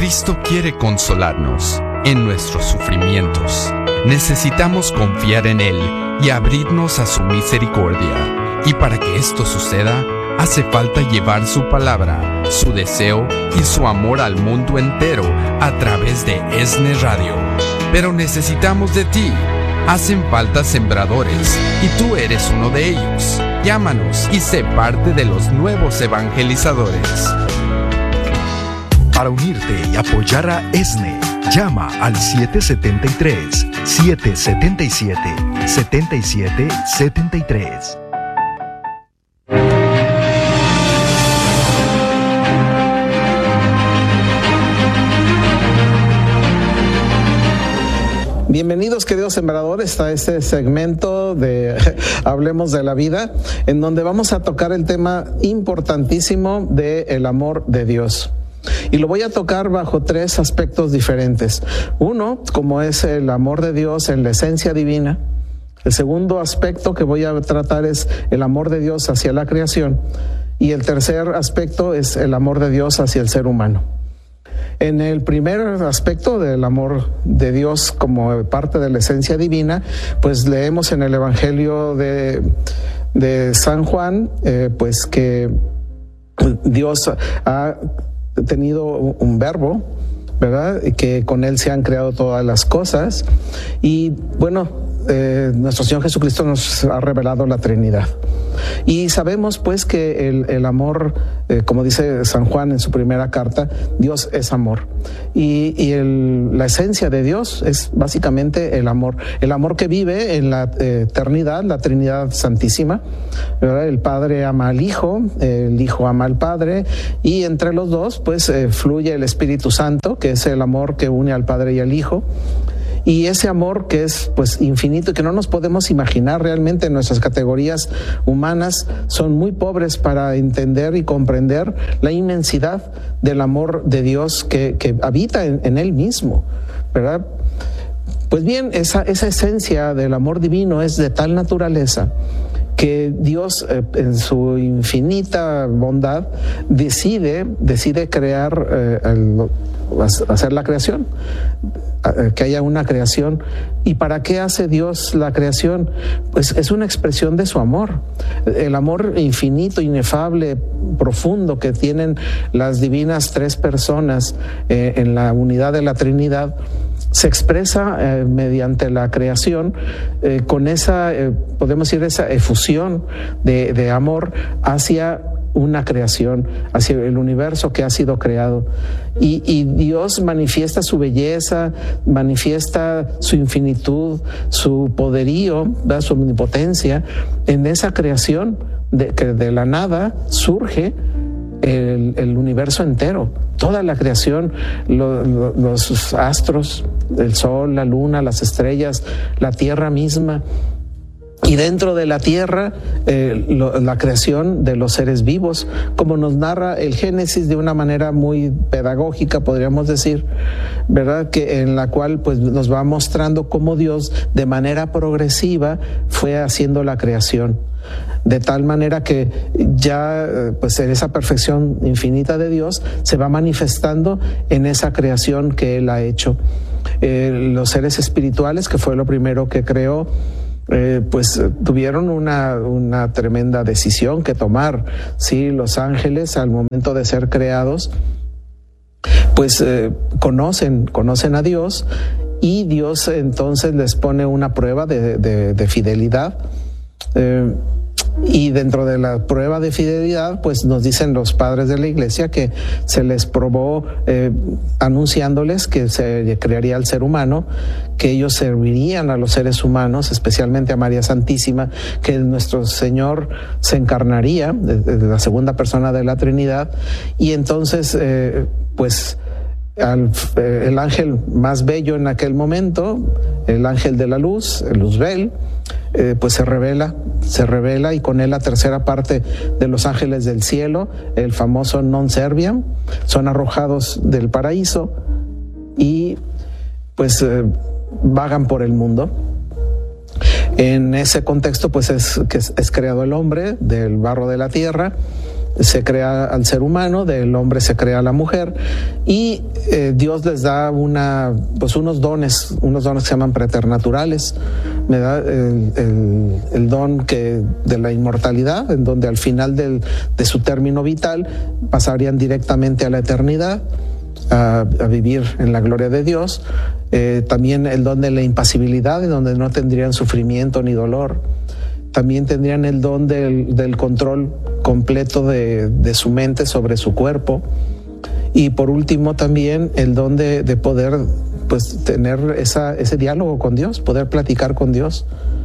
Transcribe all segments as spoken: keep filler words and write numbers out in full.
Cristo quiere consolarnos en nuestros sufrimientos. Necesitamos confiar en Él y abrirnos a su misericordia. Y para que esto suceda, hace falta llevar su palabra, su deseo y su amor al mundo entero a través de ESNE Radio. Pero necesitamos de ti. Hacen falta sembradores y tú eres uno de ellos. Llámanos y sé parte de los nuevos evangelizadores. Para unirte y apoyar a ESNE, llama al siete siete tres, siete siete siete, siete siete siete tres. Bienvenidos, queridos sembradores, a este segmento de Hablemos de la Vida, en donde vamos a tocar el tema importantísimo del amor de Dios. Y lo voy a tocar bajo tres aspectos diferentes. Uno, como es el amor de Dios en la esencia divina. El segundo aspecto que voy a tratar es el amor de Dios hacia la creación. Y el tercer aspecto es el amor de Dios hacia el ser humano. En el primer aspecto del amor de Dios como parte de la esencia divina, pues leemos en el Evangelio de, de San Juan, eh, pues que Dios ha tenido un verbo, ¿verdad? Y que con él se han creado todas las cosas. Y bueno, eh, nuestro Señor Jesucristo nos ha revelado la Trinidad. Y sabemos pues que el, el amor, eh, como dice San Juan en su primera carta, Dios es amor. Y, y el, la esencia de Dios es básicamente el amor. El amor que vive en la eh, eternidad, la Trinidad Santísima, ¿verdad? El Padre ama al Hijo, el Hijo ama al Padre, y entre los dos pues eh, fluye el Espíritu Santo, que es el amor que une al Padre y al Hijo. Y ese amor que es pues infinito y que no nos podemos imaginar realmente en nuestras categorías humanas, son muy pobres para entender y comprender la inmensidad del amor de Dios que, que habita en, en Él mismo, ¿verdad? Pues bien, esa, esa esencia del amor divino es de tal naturaleza que Dios, eh, en su infinita bondad, decide, decide crear, eh, el, hacer la creación, que haya una creación. ¿Y para qué hace Dios la creación? Pues es una expresión de su amor, el amor infinito, inefable, profundo que tienen las divinas tres personas eh, en la unidad de la Trinidad. Se expresa eh, mediante la creación eh, con esa, eh, podemos decir, esa efusión de, de amor hacia una creación, hacia el universo que ha sido creado. Y, y Dios manifiesta su belleza, manifiesta su infinitud, su poderío, ¿verdad? Su omnipotencia en esa creación de, que de la nada surge el, el universo entero. Toda la creación, lo, lo, los astros, el sol, la luna, las estrellas, la tierra misma. Y dentro de la tierra, eh, lo, la creación de los seres vivos, como nos narra el Génesis de una manera muy pedagógica, podríamos decir, ¿verdad? Que en la cual pues nos va mostrando cómo Dios de manera progresiva fue haciendo la creación. De tal manera que ya pues en esa perfección infinita de Dios se va manifestando en esa creación que Él ha hecho. Eh, los seres espirituales, que fue lo primero que creó, Eh, pues tuvieron una, una tremenda decisión que tomar. Sí, los ángeles al momento de ser creados, pues eh, conocen, conocen a Dios, y Dios entonces les pone una prueba de, de, de fidelidad. Eh, Y dentro de la prueba de fidelidad, pues nos dicen los padres de la iglesia que se les probó eh, anunciándoles que se crearía el ser humano, que ellos servirían a los seres humanos, especialmente a María Santísima, que nuestro Señor se encarnaría, de, de la segunda persona de la Trinidad, y entonces eh, pues al, eh, el ángel más bello en aquel momento, el ángel de la luz, el Luzbel, Eh, pues se revela, se revela y con él la tercera parte de los ángeles del cielo, el famoso non serviam, son arrojados del paraíso y pues eh, vagan por el mundo. En ese contexto pues es que es, es creado el hombre del barro de la tierra, se crea al ser humano, del hombre se crea a la mujer, y eh, Dios les da una, pues unos dones, unos dones que se llaman preternaturales. Me da el, el, el don que, de la inmortalidad, en donde al final del, de su término vital pasarían directamente a la eternidad, a, a vivir en la gloria de Dios. Eh, también el don de la impasibilidad, en donde no tendrían sufrimiento ni dolor. También tendrían el don del, del control completo de, de su mente sobre su cuerpo. Y por último también el don de, de poder pues, tener esa, ese diálogo con Dios, poder platicar con Dios.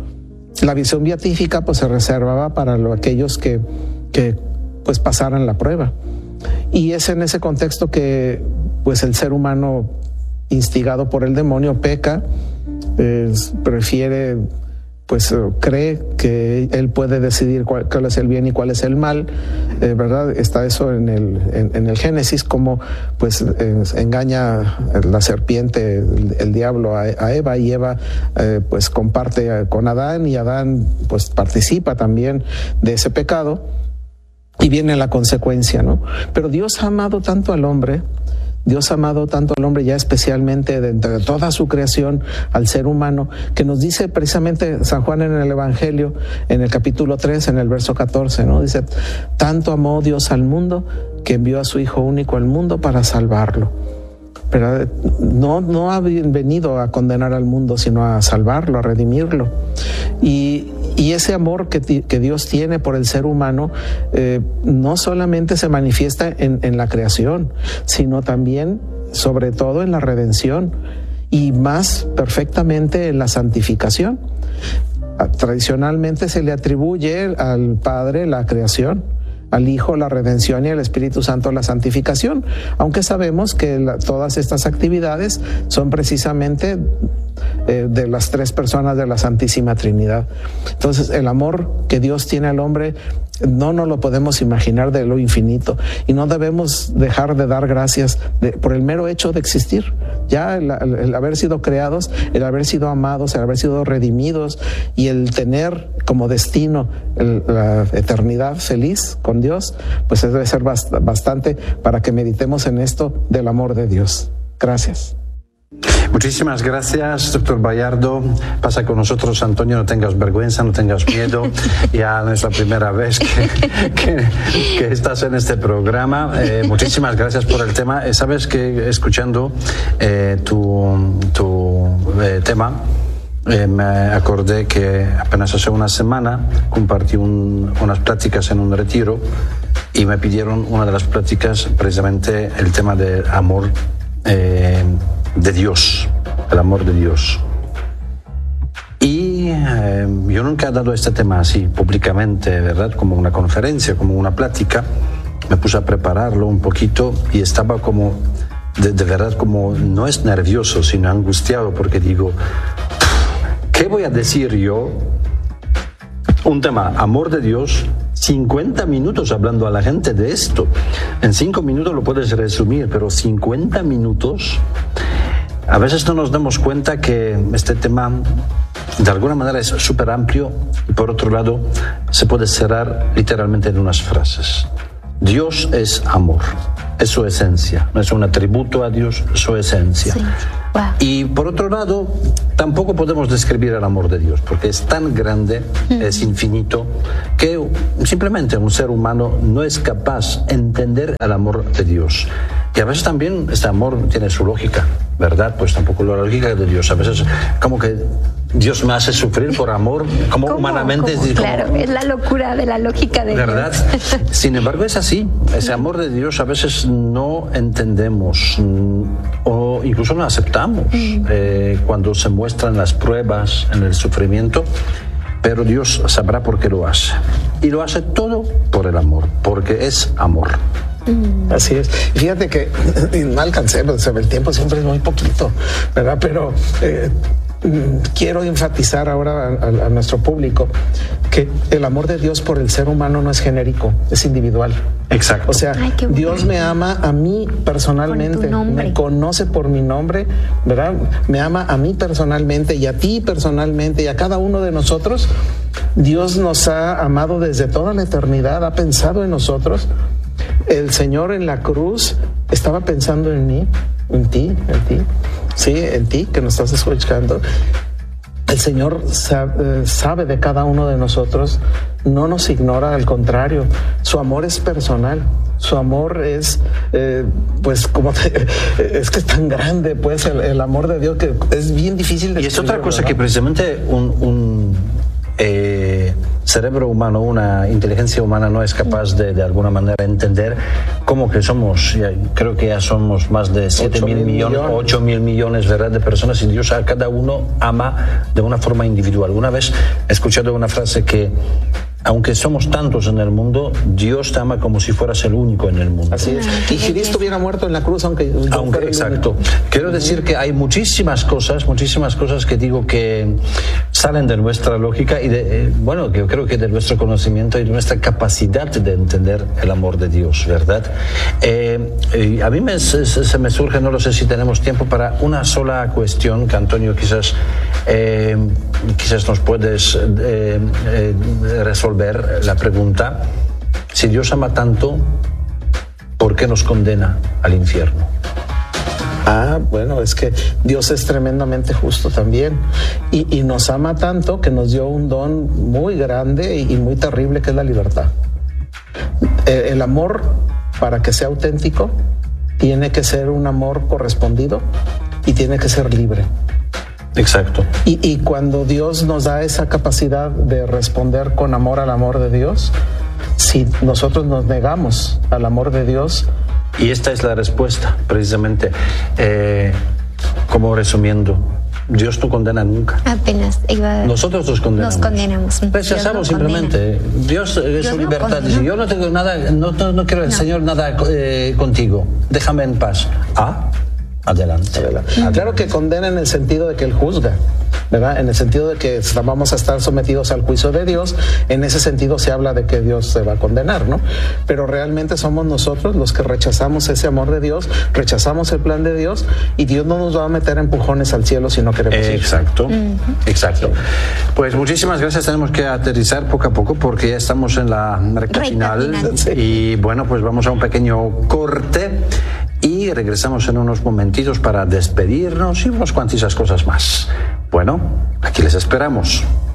La visión beatífica pues, se reservaba para lo, aquellos que, que pues, pasaran la prueba. Y es en ese contexto que pues, el ser humano instigado por el demonio peca, eh, prefiere... pues uh, cree que él puede decidir cuál, cuál es el bien y cuál es el mal, eh, ¿verdad? Está eso en el, en, en el Génesis, como pues eh, engaña la serpiente, el, el diablo a, a Eva, y Eva eh, pues comparte con Adán, y Adán pues participa también de ese pecado, y viene la consecuencia, ¿no? Pero Dios ha amado tanto al hombre, Dios ha amado tanto al hombre, ya especialmente de entre toda su creación, al ser humano, que nos dice precisamente San Juan en el Evangelio, en el capítulo tres, en el verso catorce, ¿no? Dice, tanto amó Dios al mundo que envió a su Hijo único al mundo para salvarlo. Pero no, no ha venido a condenar al mundo, sino a salvarlo, a redimirlo. Y, y ese amor que, que Dios tiene por el ser humano eh, no solamente se manifiesta en, en la creación, sino también, sobre todo, en la redención, y más perfectamente en la santificación. Tradicionalmente se le atribuye al Padre la creación, al Hijo la redención y al Espíritu Santo la santificación, aunque sabemos que la, todas estas actividades son precisamente eh, de las tres personas de la Santísima Trinidad. Entonces, el amor que Dios tiene al hombre no nos lo podemos imaginar de lo infinito, y no debemos dejar de dar gracias de, por el mero hecho de existir. Ya el, el, el haber sido creados, el haber sido amados, el haber sido redimidos, y el tener como destino el, la eternidad feliz con Dios, pues debe ser bast- bastante para que meditemos en esto del amor de Dios. Gracias. Muchísimas gracias, doctor Bayardo. Pasa con nosotros, Antonio, no tengas vergüenza, no tengas miedo. Ya no es la primera vez que, que, que estás en este programa. Eh, muchísimas gracias por el tema. Eh, Sabes que escuchando eh, tu, tu eh, tema, Eh, me acordé que apenas hace una semana compartí un, unas pláticas en un retiro, y me pidieron una de las pláticas precisamente el tema del amor eh, de Dios, el amor de Dios. Y eh, yo nunca he dado este tema así públicamente, ¿verdad? Como una conferencia, como una plática. Me puse a prepararlo un poquito y estaba como, de, de verdad, como no es nervioso, sino angustiado, porque digo, ¿qué voy a decir yo? Un tema, amor de Dios, cincuenta minutos hablando a la gente de esto. En cinco minutos lo puedes resumir, pero cincuenta minutos, a veces no nos damos cuenta que este tema de alguna manera es súper amplio, y por otro lado se puede cerrar literalmente en unas frases. Dios es amor, es su esencia, no es un atributo a Dios, es su esencia. Sí. Wow. Y por otro lado, tampoco podemos describir el amor de Dios, porque es tan grande, mm. es infinito, que simplemente un ser humano no es capaz de entender el amor de Dios. Y a veces también este amor tiene su lógica, ¿verdad? Pues tampoco la lógica de Dios. A veces como que Dios me hace sufrir por amor, como ¿Cómo? humanamente. ¿Cómo? Es como, claro, es la locura de la lógica de ¿verdad? Dios. Sin embargo, es así. Ese amor de Dios a veces no entendemos o incluso no aceptamos mm. eh, cuando se muestran las pruebas en el sufrimiento, pero Dios sabrá por qué lo hace. Y lo hace todo por el amor, porque es amor. Mm. Así es. Fíjate que no alcancé, pues, el tiempo siempre es muy poquito, ¿verdad? Pero... Eh, quiero enfatizar ahora a, a, a nuestro público que el amor de Dios por el ser humano no es genérico, es individual. Exacto. O sea, Ay, bueno. Dios me ama a mí personalmente, me conoce por mi nombre, ¿verdad? Me ama a mí personalmente y a ti personalmente y a cada uno de nosotros. Dios nos ha amado desde toda la eternidad, ha pensado en nosotros. El Señor en la cruz estaba pensando en mí, en ti, en ti, sí, en ti que nos estás escuchando. El Señor sabe, sabe de cada uno de nosotros, no nos ignora, al contrario, su amor es personal. Su amor es, eh, pues, como te, es que es tan grande, pues, el, el amor de Dios que es bien difícil de Y es otra cosa, ¿verdad? que precisamente un, un eh, cerebro humano, una inteligencia humana no es capaz de, de alguna manera, entender cómo que somos, ya, creo que ya somos más de siete mil millones, ocho mil millones, ¿verdad?, de personas, y Dios a cada uno ama de una forma individual. Una vez he escuchado una frase que, aunque somos tantos en el mundo, Dios te ama como si fueras el único en el mundo. Así es. Y Cristo hubiera muerto en la cruz, aunque... aunque exacto. Quiero decir que hay muchísimas cosas, muchísimas cosas que digo que salen de nuestra lógica y de, eh, bueno, que yo creo que de nuestro conocimiento y de nuestra capacidad de entender el amor de Dios, ¿verdad? Eh, eh, a mí me, se, se me surge, no lo sé si tenemos tiempo para una sola cuestión que, Antonio, quizás, eh, quizás nos puedes eh, eh, resolver. La pregunta: si Dios ama tanto, ¿por qué nos condena al infierno? Ah, bueno, es que Dios es tremendamente justo también y, y nos ama tanto que nos dio un don muy grande y, y muy terrible, que es la libertad. El, el amor, para que sea auténtico, tiene que ser un amor correspondido y tiene que ser libre. Exacto. Y, y cuando Dios nos da esa capacidad de responder con amor al amor de Dios, si nosotros nos negamos al amor de Dios... Y esta es la respuesta, precisamente. Eh, como resumiendo, Dios no condena nunca. Apenas iba a... Nosotros nos condenamos. Nos condenamos. Rechazamos Dios no simplemente. condena. Dios es Dios su no libertad. condena. Dice: yo no tengo nada, no, no, no quiero, el No. Señor, nada eh, contigo. Déjame en paz. Ah, adelante. Adelante. Claro que condena en el sentido de que Él juzga, ¿verdad? En el sentido de que vamos a estar sometidos al juicio de Dios. En ese sentido se habla de que Dios se va a condenar, ¿no? Pero realmente somos nosotros los que rechazamos ese amor de Dios, rechazamos el plan de Dios, y Dios no nos va a meter empujones al cielo si no queremos ir. Exacto, exacto. Pues muchísimas gracias. Tenemos que aterrizar poco a poco porque ya estamos en la recta Recta final. final. Sí. Y bueno, pues vamos a un pequeño corte y regresamos en unos momentitos para despedirnos y unas cuantas cosas más. Bueno, aquí les esperamos.